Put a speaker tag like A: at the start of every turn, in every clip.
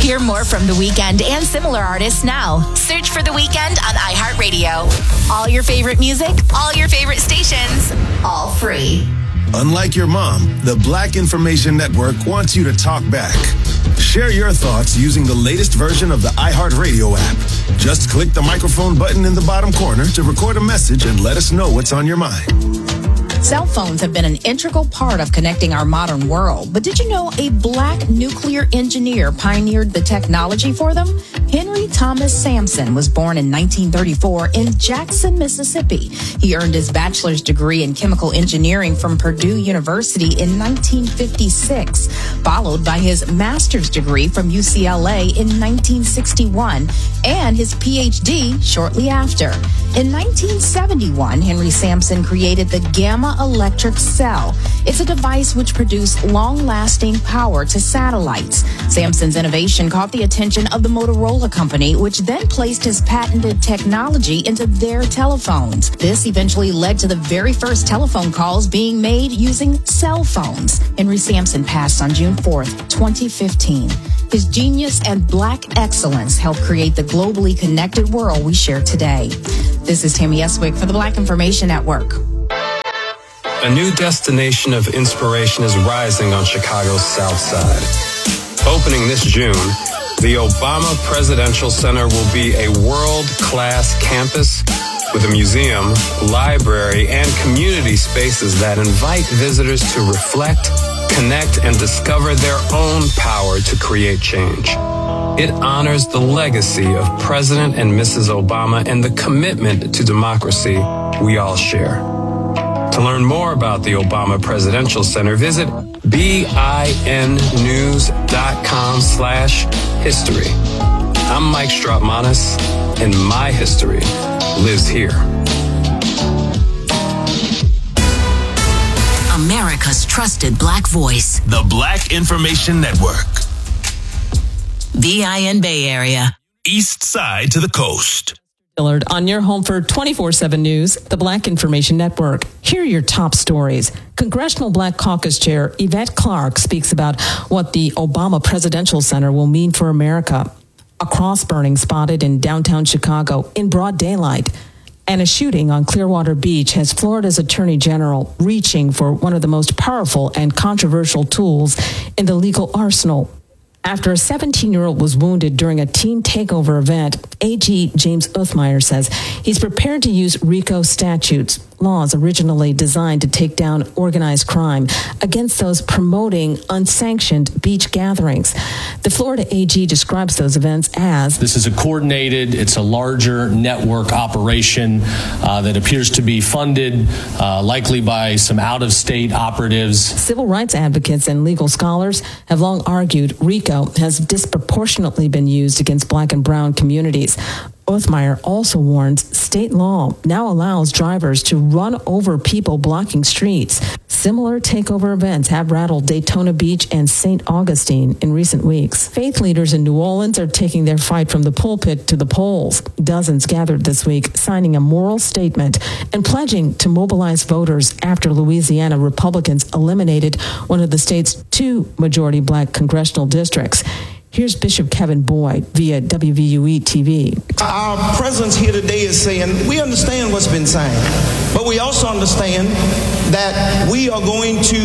A: Hear more from The Weeknd and similar artists now. Search for The Weeknd on iHeartRadio. All your favorite music, all your favorite stations, all free.
B: Unlike your mom, the Black Information Network wants you to talk back. Share your thoughts using the latest version of the iHeartRadio app. Just click the microphone button in the bottom corner to record a message and let us know what's on your mind.
C: Cell phones have been an integral part of connecting our modern world. But did you know a Black nuclear engineer pioneered the technology for them? Henry Thomas Sampson was born in 1934 in Jackson, Mississippi. He earned his bachelor's degree in chemical engineering from Purdue University in 1956, followed by his master's degree from UCLA in 1961 and his PhD shortly after. In 1971, Henry Sampson created the Gamma Electric Cell. It's a device which produced long-lasting power to satellites. Sampson's innovation caught the attention of the Motorola company, which then placed his patented technology into their telephones. This eventually led to the very first telephone calls being made using cell phones. Henry Sampson passed on June 4th, 2015. His genius and Black excellence helped create the globally connected world we share today. This is Tammy Eswick for the Black Information Network.
D: A new destination of inspiration is rising on Chicago's South Side. Opening this June, the Obama Presidential Center will be a world-class campus with a museum, library, and community spaces that invite visitors to reflect, connect, and discover their own power to create change. It honors the legacy of President and Mrs. Obama and the commitment to democracy we all share. To learn more about the Obama Presidential Center, visit BINnews.com/history. I'm Mike Strautmanis, and my history lives here.
E: America's trusted Black voice.
F: The Black Information Network.
E: BIN Bay Area.
F: East side to the coast.
G: On your home for 24/7 News, the Black Information Network. Here are your top stories. Congressional Black Caucus Chair Yvette Clarke speaks about what the Obama Presidential Center will mean for America. A cross burning spotted in downtown Chicago in broad daylight. And a shooting on Clearwater Beach has Florida's Attorney General reaching for one of the most powerful and controversial tools in the legal arsenal. After a 17-year-old was wounded during a teen takeover event, AG James Uthmeier says he's prepared to use RICO statutes, laws originally designed to take down organized crime, against those promoting unsanctioned beach gatherings. The Florida AG describes those events as,
H: "This is it's a larger network operation that appears to be funded likely by some out-of-state operatives."
G: Civil rights advocates and legal scholars have long argued RICO has disproportionately been used against Black and brown communities. Uthmeier also warns state law now allows drivers to run over people blocking streets. Similar takeover events have rattled Daytona Beach and St. Augustine in recent weeks. Faith leaders in New Orleans are taking their fight from the pulpit to the polls. Dozens gathered this week, signing a moral statement and pledging to mobilize voters after Louisiana Republicans eliminated one of the state's 2 majority Black congressional districts. Here's Bishop Kevin Boyd via WVUE TV.
I: Our presence here today is saying we understand what's been signed, but we also understand that we are going to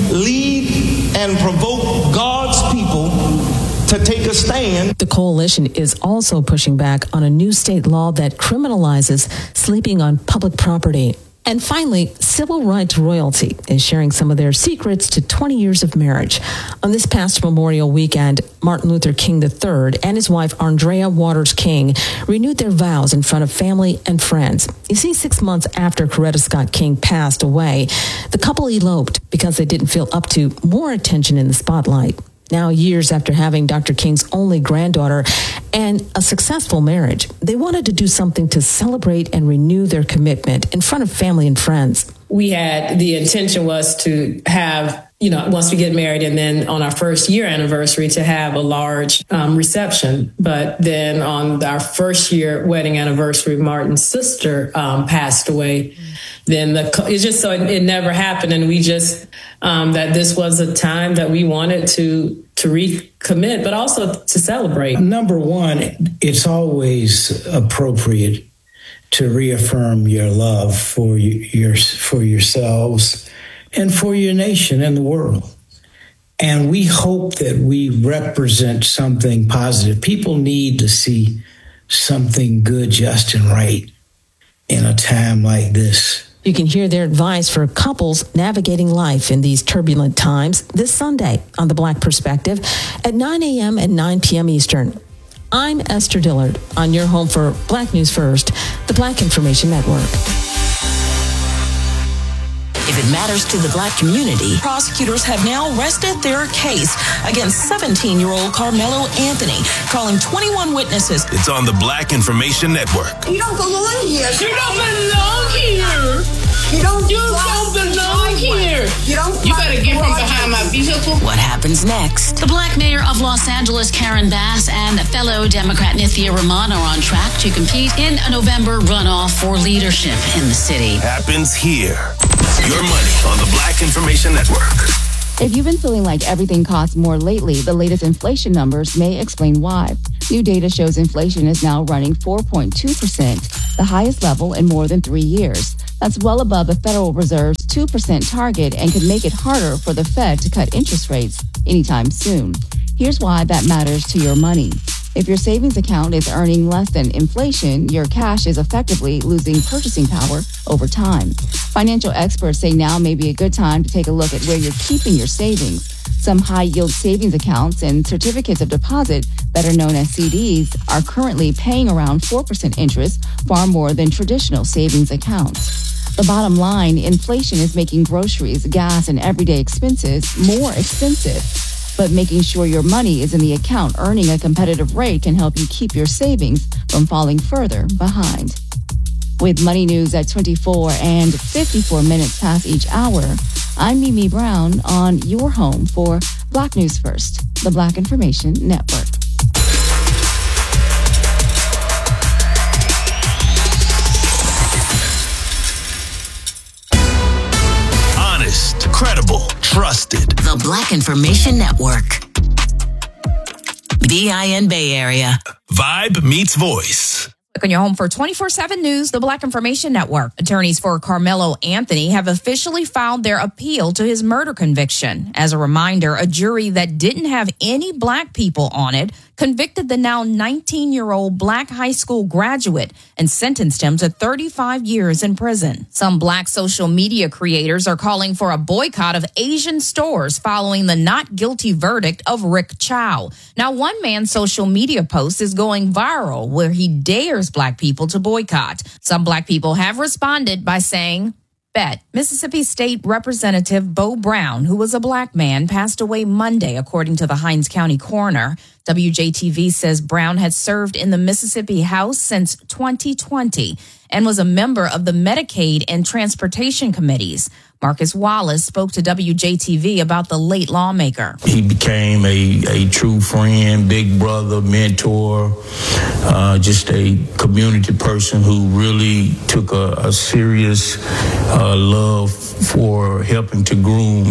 I: lead and provoke God's people to take a stand.
G: The coalition is also pushing back on a new state law that criminalizes sleeping on public property. And finally, civil rights royalty is sharing some of their secrets to 20 years of marriage. On this past Memorial weekend, Martin Luther King III and his wife, Andrea Waters King, renewed their vows in front of family and friends. You see, 6 months after Coretta Scott King passed away, the couple eloped because they didn't feel up to more attention in the spotlight. Now, years after having Dr. King's only granddaughter and a successful marriage, they wanted to do something to celebrate and renew their commitment in front of family and friends.
J: The intention was to have, once we get married and then on our first year anniversary to have a large reception. But then on our first year wedding anniversary, Martin's sister passed away. Then it never happened. And we just, that this was a time that we wanted to to recommit, but also to celebrate.
K: Number one, it's always appropriate to reaffirm your love for yourselves and for your nation and the world. And we hope that we represent something positive. People need to see something good, just, and right in a time like this.
G: You can hear their advice for couples navigating life in these turbulent times this Sunday on The Black Perspective at 9 a.m. and 9 p.m. Eastern. I'm Esther Dillard on your home for Black News First, the Black Information Network.
E: If it matters to the Black community, prosecutors have now rested their case against 17-year-old Carmelo Anthony, calling 21 witnesses.
F: It's on the Black Information Network.
L: You don't belong here.
M: You don't belong here. You don't belong here. You better get from behind my vehicle.
E: What happens next?
N: The Black mayor of Los Angeles, Karen Bass, and fellow Democrat Nithya Raman are on track to compete in a November runoff for leadership in the city.
F: Happens here. Your money on the Black Information Network.
O: If you've been feeling like everything costs more lately, the latest inflation numbers may explain why. New data shows inflation is now running 4.2%, the highest level in more than 3 years. That's well above the Federal Reserve's 2% target and could make it harder for the Fed to cut interest rates anytime soon. Here's why that matters to your money. If your savings account is earning less than inflation, your cash is effectively losing purchasing power over time. Financial experts say now may be a good time to take a look at where you're keeping your savings. Some high-yield savings accounts and certificates of deposit, better known as CDs, are currently paying around 4% interest, far more than traditional savings accounts. The bottom line, inflation is making groceries, gas, and everyday expenses more expensive. But making sure your money is in the account earning a competitive rate can help you keep your savings from falling further behind. With Money News at 24 and 54 minutes past each hour, I'm Mimi Brown on your home for Black News First, the Black Information Network.
F: Honest, credible, trusted.
E: The Black Information Network. BIN Bay Area.
F: Vibe meets voice.
C: On your home for 24/7 News, the Black Information Network. Attorneys for Carmelo Anthony have officially filed their appeal to his murder conviction. As a reminder, a jury that didn't have any Black people on it convicted the now 19-year-old Black high school graduate and sentenced him to 35 years in prison. Some Black social media creators are calling for a boycott of Asian stores following the not guilty verdict of Rick Chow. Now, one man's social media post is going viral where he dares Black people to boycott. Some Black people have responded by saying, bet. Mississippi State Representative Bo Brown, who was a Black man, passed away Monday, according to the Hinds County coroner. WJTV says Brown had served in the Mississippi House since 2020 and was a member of the Medicaid and Transportation Committees. Marcus Wallace spoke to WJTV about the late lawmaker.
P: He became a true friend, big brother, mentor, just a community person who really took a serious love for helping to groom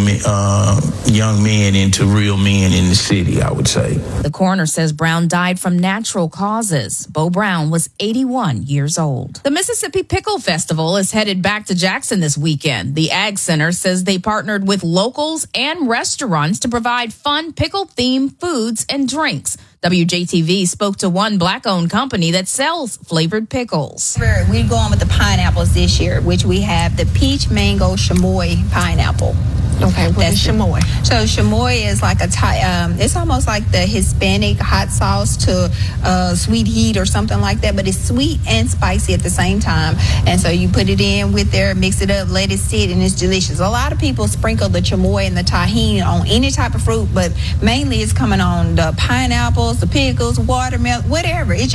P: young men into real men in the city, I would say.
C: The coroner says Brown died from natural causes. Bo Brown was 81 years old. The Mississippi Pickle Festival is headed back to Jackson this weekend. The Ag Center says they partnered with locals and restaurants to provide fun pickle-themed foods and drinks. WJTV spoke to one Black-owned company that sells flavored pickles.
Q: We're going with the pineapples this year, which we have the peach, mango, chamoy pineapple.
L: Okay, what is chamoy?
Q: So chamoy is like it's almost like the Hispanic hot sauce to sweet heat or something like that, but it's sweet and spicy at the same time. And so you put it in with there, mix it up, let it sit, and it's delicious. A lot of people sprinkle the chamoy and the tahini on any type of fruit, but mainly it's coming on the pineapples, the pickles, watermelon, whatever. It just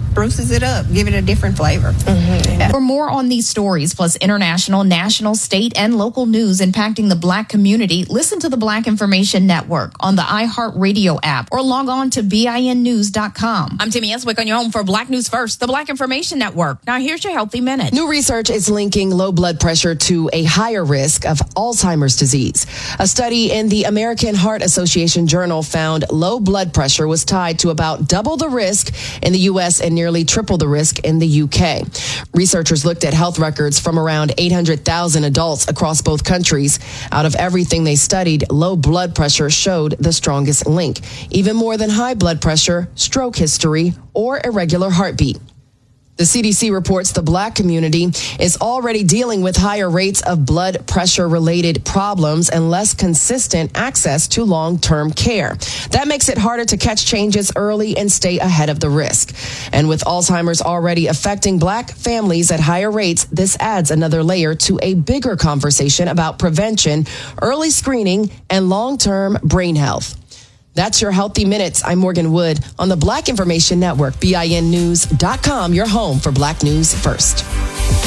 Q: spruces it up, give it a different flavor.
C: For more on these stories, plus international, national, state, and local news impacting the Black community, listen to the Black Information Network on the iHeartRadio app or log on to BINnews.com. I'm Timmy Eswick on your home for Black News First, the Black Information Network. Now here's your Healthy Minute.
R: New research is linking low blood pressure to a higher risk of Alzheimer's disease. A study in the American Heart Association Journal found low blood pressure was tied to about double the risk in the U.S. and nearly triple the risk in the U.K. Researchers looked at health records from around 800,000 adults across both countries. Out of everything they studied, low blood pressure showed the strongest link, even more than high blood pressure, stroke history, or irregular heartbeat. The CDC reports the Black community is already dealing with higher rates of blood pressure-related problems and less consistent access to long-term care. That makes it harder to catch changes early and stay ahead of the risk. And with Alzheimer's already affecting Black families at higher rates, this adds another layer to a bigger conversation about prevention, early screening, and long-term brain health. That's your Healthy Minutes. I'm Morgan Wood on the Black Information Network, BINnews.com, your home for Black News First.